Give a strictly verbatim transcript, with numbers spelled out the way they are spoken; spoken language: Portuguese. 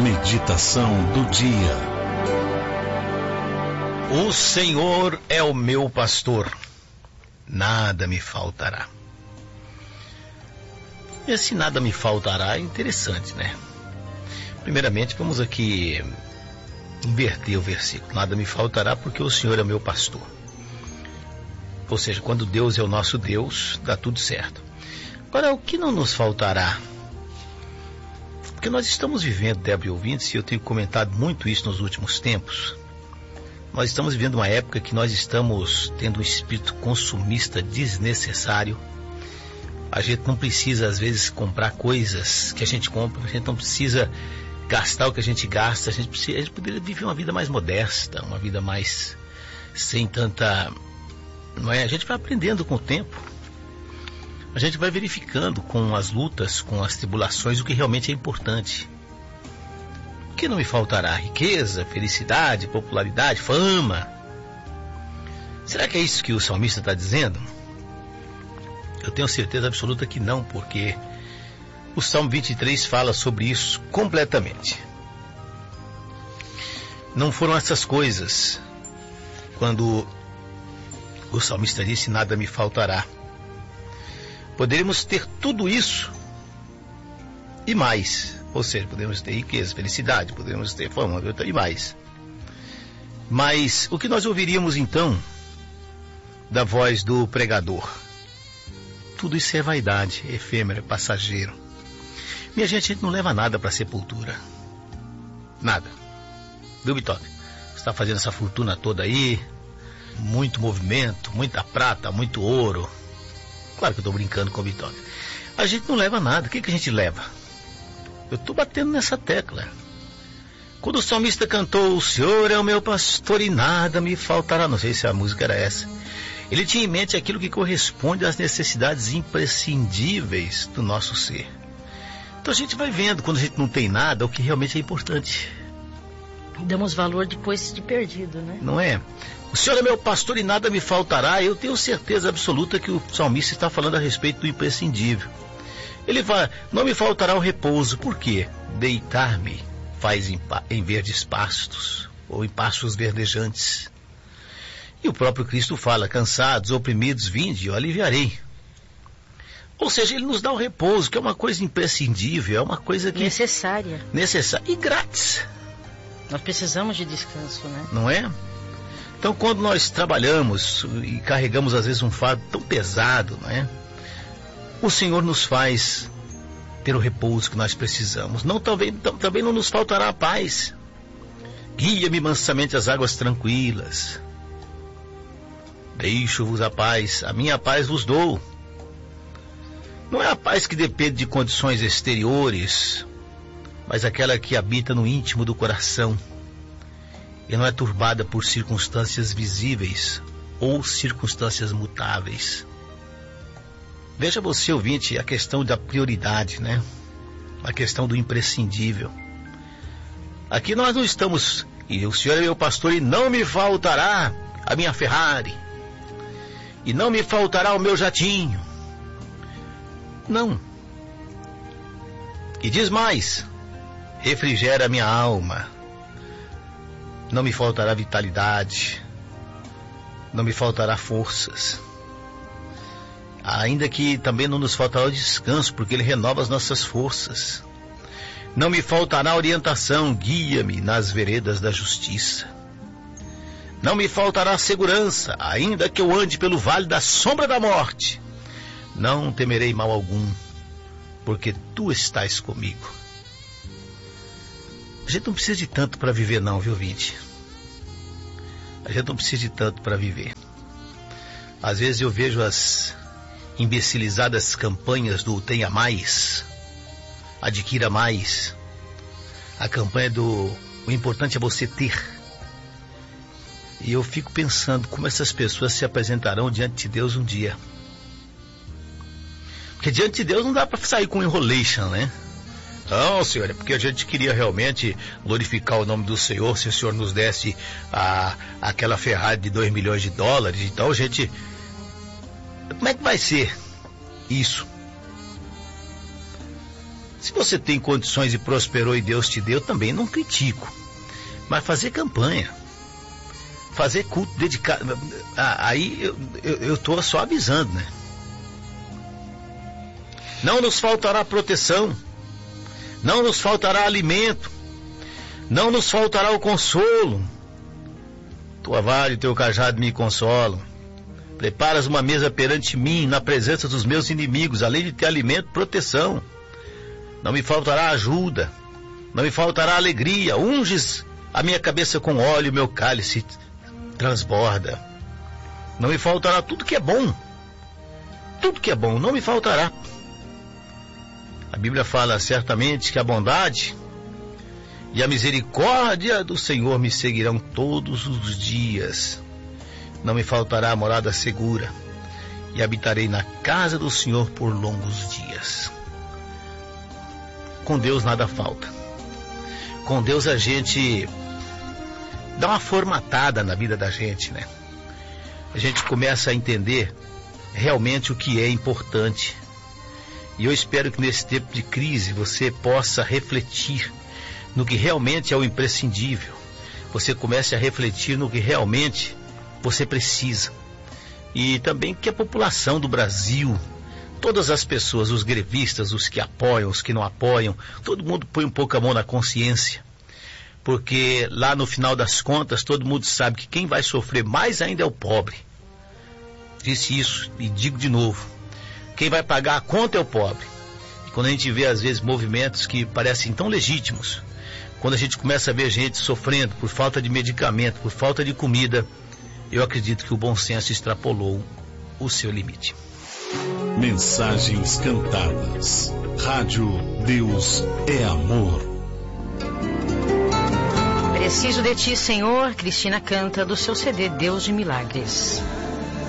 Meditação do dia. O Senhor é o meu pastor, nada me faltará. Esse nada me faltará é interessante, né? Primeiramente, vamos aqui inverter o versículo. Nada me faltará porque o Senhor é o meu pastor. Ou seja, quando Deus é o nosso Deus, dá tudo certo. Agora, o que não nos faltará? Porque nós estamos vivendo, Débora e ouvintes, e eu tenho comentado muito isso nos últimos tempos. Nós estamos vivendo uma época que nós estamos tendo um espírito consumista desnecessário. A gente não precisa, às vezes, comprar coisas que a gente compra, a gente não precisa gastar o que a gente gasta, a gente, precisa, a gente poderia viver uma vida mais modesta, uma vida mais sem tanta... Não é? A gente vai aprendendo com o tempo. A gente vai verificando com as lutas, com as tribulações, o que realmente é importante. O que não me faltará? Riqueza, felicidade, popularidade, fama. Será que é isso que o salmista está dizendo? Eu tenho certeza absoluta que não, porque o Salmo vinte e três fala sobre isso completamente. Não foram essas coisas quando o salmista disse: nada me faltará. Poderíamos ter tudo isso e mais. Ou seja, podemos ter riqueza, felicidade, podemos ter fama e mais. Mas o que nós ouviríamos então da voz do pregador? Tudo isso é vaidade, é efêmero, é passageiro. Minha gente, a gente não leva nada para a sepultura. Nada. Viu, Bitoque? Você está fazendo essa fortuna toda aí, muito movimento, muita prata, muito ouro. Claro que eu estou brincando com o Bitoque. A gente não leva nada. O que, que a gente leva? Eu estou batendo nessa tecla. Quando o salmista cantou: o Senhor é o meu pastor e nada me faltará, não sei se a música era essa, ele tinha em mente aquilo que corresponde às necessidades imprescindíveis do nosso ser. Então a gente vai vendo, quando a gente não tem nada, o que realmente é importante. Damos valor depois de perdido, né? Não é? O Senhor é meu pastor e nada me faltará. Eu tenho certeza absoluta que o salmista está falando a respeito do imprescindível. Ele vai: não me faltará o repouso. Por quê? Deitar-me faz em, em verdes pastos, ou em pastos verdejantes. E o próprio Cristo fala: cansados, oprimidos, vinde, eu aliviarei. Ou seja, ele nos dá o repouso, que é uma coisa imprescindível, é uma coisa que... necessária. Necessária e grátis. Nós precisamos de descanso, né? Não é? Então, quando nós trabalhamos e carregamos às vezes um fardo tão pesado, não é? O Senhor nos faz ter o repouso que nós precisamos. Não, também, também não nos faltará a paz. Guia-me mansamente às águas tranquilas. Deixo-vos a paz, a minha paz vos dou. Não é a paz que depende de condições exteriores, mas aquela que habita no íntimo do coração e não é turbada por circunstâncias visíveis ou circunstâncias mutáveis. Veja você, ouvinte, a questão da prioridade, né? A questão do imprescindível. Aqui nós não estamos: e o Senhor é meu pastor e não me faltará a minha Ferrari, e não me faltará o meu jatinho. Não. E diz mais: refrigera a minha alma. Não me faltará vitalidade, não me faltará forças. Ainda que também não nos faltará o descanso, porque Ele renova as nossas forças. Não me faltará orientação, guia-me nas veredas da justiça. Não me faltará segurança, ainda que eu ande pelo vale da sombra da morte. Não temerei mal algum, porque Tu estás comigo. A gente não precisa de tanto para viver não, viu, ouvinte? A gente não precisa de tanto para viver. Às vezes eu vejo as imbecilizadas campanhas do tenha mais, adquira mais. A campanha do o importante é você ter. E eu fico pensando como essas pessoas se apresentarão diante de Deus um dia. Porque diante de Deus não dá para sair com enrolation, né? Não, Senhor, é porque a gente queria realmente glorificar o nome do Senhor. Se o Senhor nos desse a, aquela Ferrari de dois milhões de dólares, então a gente... Como é que vai ser isso? Se você tem condições e prosperou e Deus te deu, também não critico. Mas fazer campanha, fazer culto dedicado, aí eu estou só avisando, né? Não nos faltará proteção, não nos faltará alimento, não nos faltará o consolo. Tua vara e teu cajado me consolam. Preparas uma mesa perante mim, na presença dos meus inimigos, além de ter alimento, proteção. Não me faltará ajuda, não me faltará alegria. Unges a minha cabeça com óleo, meu cálice transborda. Não me faltará tudo que é bom, tudo que é bom, não me faltará. A Bíblia fala certamente que a bondade e a misericórdia do Senhor me seguirão todos os dias. Não me faltará morada segura, e habitarei na casa do Senhor por longos dias. Com Deus nada falta. Com Deus a gente dá uma formatada na vida da gente, né? A gente começa a entender realmente o que é importante. E eu espero que nesse tempo de crise você possa refletir no que realmente é o imprescindível. Você comece a refletir no que realmente você precisa. E também que a população do Brasil, todas as pessoas, os grevistas, os que apoiam, os que não apoiam, todo mundo põe um pouco a mão na consciência. Porque lá no final das contas, todo mundo sabe que quem vai sofrer mais ainda é o pobre. Disse isso e digo de novo. Quem vai pagar a conta é o pobre. E quando a gente vê às vezes movimentos que parecem tão legítimos, quando a gente começa a ver gente sofrendo por falta de medicamento, por falta de comida, eu acredito que o bom senso extrapolou o seu limite. Mensagens cantadas. Rádio Deus é Amor. Preciso de ti, Senhor. Cristina canta do seu C D Deus de Milagres.